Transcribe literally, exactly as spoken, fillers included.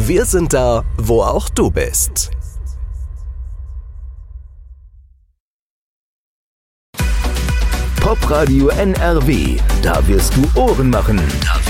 Wir sind da, wo auch du bist. Popradio N R W, da wirst du Ohren machen. Da